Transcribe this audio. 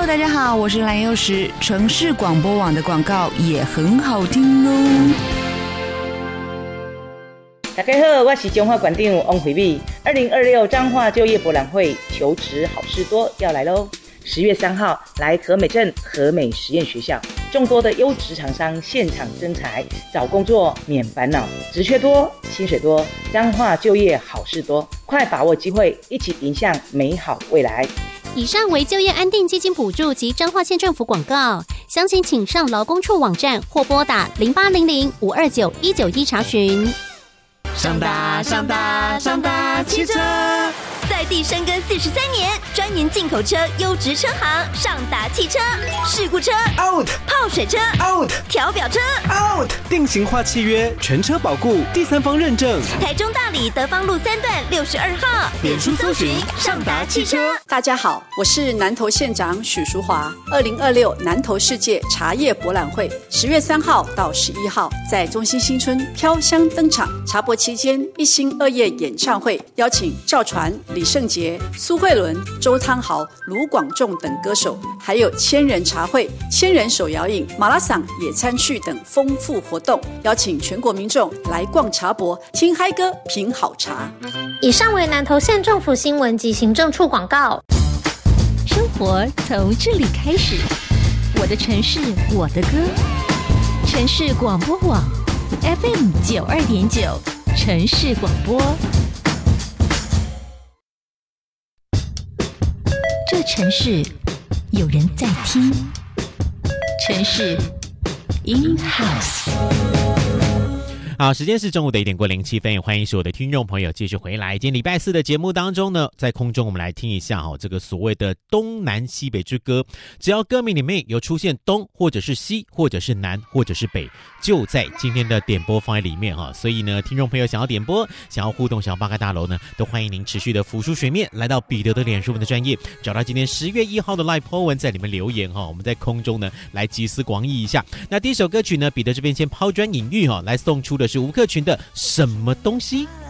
大家好，我是蓝幼时。城市广播网的广告也很好听哦。 大家好，我是中华馆长王惠美。2026彰化就业博览会求职好事多要来喽！10月3号来和美镇和美实验学校，众多的优质厂商现场征才，找工作免烦恼，职缺多，薪水多，彰化就业好事多，快把握机会，一起迎向美好未来。 以上为就业安定基金补助及彰化县政府广告，详情请上劳工处网站或拨打0800-529-191查询。 上达汽车， 在地深耕43年，专营进口车优质车行上达汽车，事故车 out， 泡水车 out， 调表车 out， 定型化契约，全车保固，第三方认证。 台中大里德芳路3段62号， 脸书搜寻上达汽车。 大家好，我是南投县长许淑华。2026南投世界茶叶博览会10月3号到11号在中心新村飘香登场。茶博期间1星2夜演唱会，邀请赵传、李圣杰、苏慧伦、周汤豪、卢广仲等歌手，还有千人茶会、千人手摇饮、马拉松野餐趣等丰富活动，邀请全国民众来逛茶博，听嗨歌，品好茶。 以上为南投县政府新闻及行政处广告。 生活从这里开始，我的城市，我的歌。城市广播网 FM 92.9，城市广播。这城市有人在听，城市 in house。 好，时间是中午的1点过07分，也欢迎所有的听众朋友继续回来。今天礼拜四的节目当中呢，在空中我们来听一下这个所谓的东南西北之歌，只要歌名里面有出现东或者是西或者是南或者是北，就在今天的点播范围里面所以呢，听众朋友想要点播、想要互动、想要八卦大楼呢，都欢迎您持续的浮出水面，来到彼得的脸书文的专页，找到今天10月1号的 live po 文，在里面留言我们在空中呢来集思广益一下。那第一首歌曲呢，彼得这边先抛砖引玉来送出的是吴克群的什么东西。